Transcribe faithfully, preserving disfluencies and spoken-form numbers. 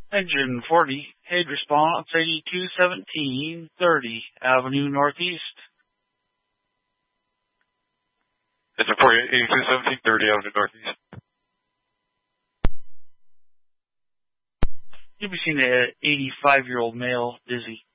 Engine forty, head response eighty-two seventeen thirty Avenue Northeast. Engine forty, eighty-two seventeen thirty Avenue Northeast. You'll be seeing an eighty-five-year-old male, dizzy.